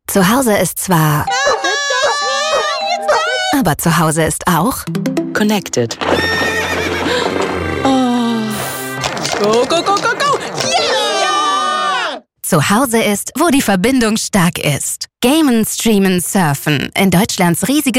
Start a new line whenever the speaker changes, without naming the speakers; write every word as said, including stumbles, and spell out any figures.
Zu Hause ist zwar... Aber zu Hause ist auch...
Connected.
Oh. Go, go, go, go, go! Yeah!
Zu Hause ist, wo die Verbindung stark ist. Gamen, streamen, surfen. In Deutschlands riesige